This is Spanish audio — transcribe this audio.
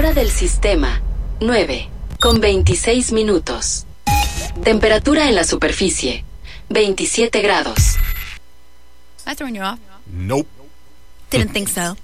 Temperatura del sistema, 9:26. Temperatura en la superficie, 27 grados. I throwing you off? Nope. Didn't think so.